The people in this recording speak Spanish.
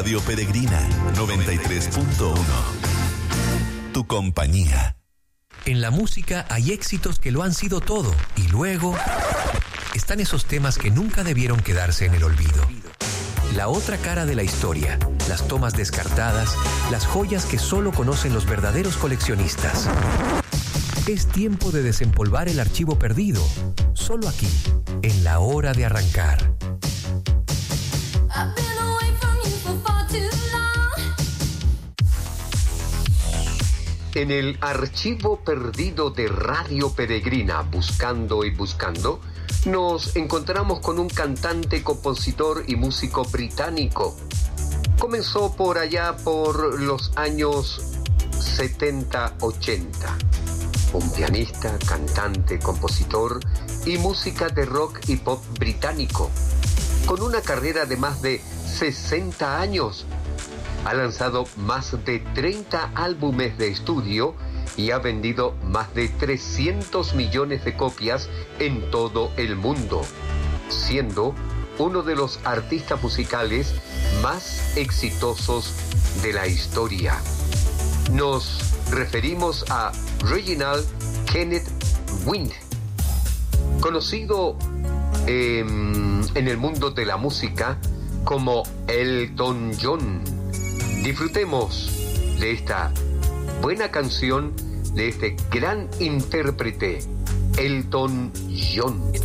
Radio Peregrina 93.1. Tu compañía. En la música hay éxitos que lo han sido todo y luego están esos temas que nunca debieron quedarse en el olvido. La otra cara de la historia, las tomas descartadas, las joyas que solo conocen los verdaderos coleccionistas. Es tiempo de desempolvar el archivo perdido, solo aquí, en La Hora de Arrancar. En el archivo perdido de Radio Peregrina, buscando y buscando, nos encontramos con un cantante, compositor y músico británico. Comenzó por allá por los años 70-80. Un pianista, cantante, compositor y música de rock y pop británico. Con una carrera de más de 60 años. Ha lanzado más de 30 álbumes de estudio y ha vendido más de 300 millones de copias en todo el mundo, siendo uno de los artistas musicales más exitosos de la historia. Nos referimos a Reginald Kenneth Wind, conocido en el mundo de la música como Elton John. Disfrutemos de esta buena canción de este gran intérprete, Elton John.